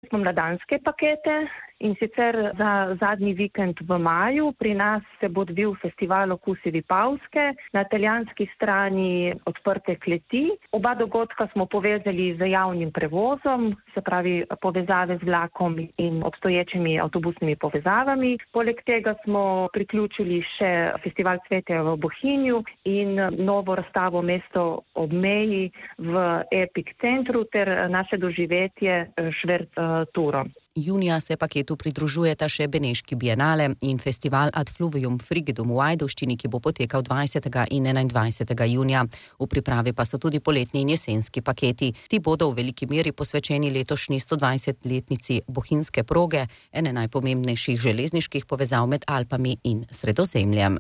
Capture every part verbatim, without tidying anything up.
smo mladanske pakete in sicer za zadnji vikend v maju. Pri nas se bo odvil festival Okusi Vipavske, na italijanski strani odprte kleti. Oba dogodka smo povezali z javnim prevozom, se pravi povezave z vlakom in obstoječimi avtobusnimi povezavami. Poleg tega smo priključili še festival cvetja v Bohinju in novo razstavo Mesto ob meji v Epic centru ter naše doživetje Šverc Turo. Junija se paketu pridružujeta še Beneški bienale in festival Ad Fluvium Frigidum v Ajdovščini, ki bo potekal dvajsetega in enaindvajsetega junija. V pripravi pa so tudi poletni in jesenski paketi. Ti bodo v veliki meri posvečeni letošnji stodvajsetletnici bohinjske proge, ene najpomembnejših železniških povezav med Alpami in Sredozemljem.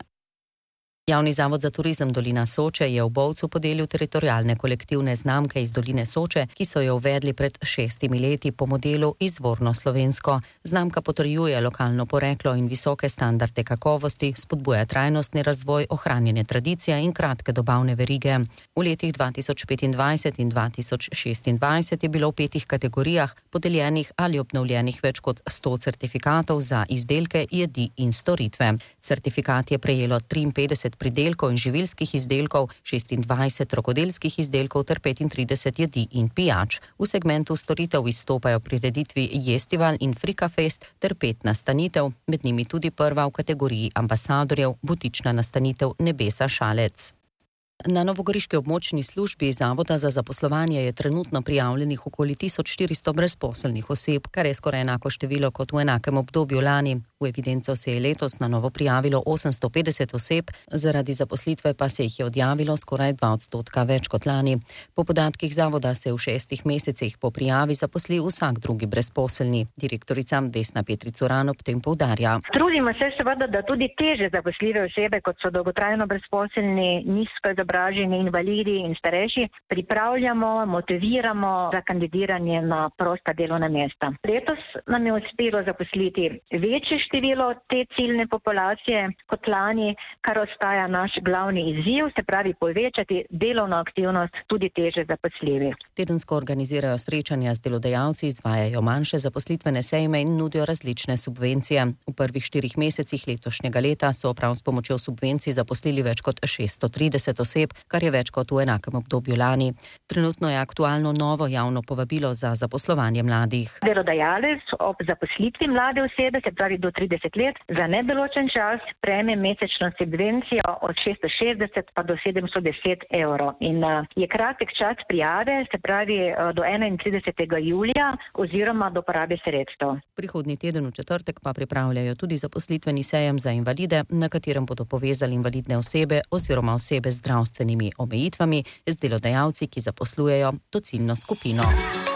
Javni zavod za turizem Dolina Soče je v Bovcu podelil teritorialne kolektivne znamke iz Doline Soče, ki so jo uvedli pred šestimi leti po modelu Izvorno slovensko. Znamka potrjuje lokalno poreklo in visoke standarde kakovosti, spodbuja trajnostni razvoj, ohranjanje tradicije in kratke dobavne verige. V letih dva tisoč petindvajset in dva tisoč šestindvajset je bilo v petih kategorijah podeljenih ali obnovljenih več kot sto certifikatov za izdelke, jedi in storitve. Certifikat je prejelo triinpetdeset pridelkov in živilskih izdelkov, šestindvajset rokodelskih izdelkov ter petintrideset jedi in pijač. V segmentu storitev izstopajo prireditvi Jestival in Frikafest ter pet nastanitev, med njimi tudi prva v kategoriji ambasadorjev, butična nastanitev Nebesa Šalec. Na novogoriški območni službi Zavoda za zaposlovanje je trenutno prijavljenih okoli tisoč štiristo brezposelnih oseb, kar je skoraj enako število kot v enakem obdobju lani. V evidenco se je letos na novo prijavilo osemsto petdeset oseb, zaradi zaposlitve pa se jih je odjavilo skoraj dva odstotka več kot lani. Po podatkih Zavoda se v šestih mesecih po prijavi zaposli vsak drugi brezposelni. Direktorica Vesna Petric-Uran ob tem poudarja. Trudimo se seveda, da tudi teže zaposljive osebe, kot so dolgotrajno brezposelni, nizko izobraženi invalidi in starejši, pripravljamo, motiviramo za kandidiranje na prosta delovna mesta. Letos nam je uspelo zaposliti večje število te ciljne populacije kot lani, kar ostaja naš glavni izziv, se pravi povečati delovno aktivnost tudi teže zaposljivih. Tedensko organizirajo srečanja z delodajalci, izvajajo manjše zaposlitvene sejme in nudijo različne subvencije. V prvih štirih mesecih letošnjega leta so prav s pomočjo subvencij zaposlili več kot šeststo trideset oseb, kar je več kot v enakem obdobju lani. Trenutno je aktualno novo javno povabilo za zaposlovanje mladih. Delodajalec ob zaposlitvi mlade osebe, se pravi do trideset let, za nedoločen čas prejme mesečno subvencijo od šeststo šestdeset pa do sedemsto deset evrov. In uh, je kratek čas prijave, se pravi uh, do enaintridesetega julija oziroma do porabe sredstev. Prihodnji teden v četrtek pa pripravljajo tudi zaposlitveni sejem za invalide, na katerem bodo povezali invalidne osebe oziroma osebe z zdravstvenimi omejitvami z delodajalci, ki zaposlujejo to ciljno skupino.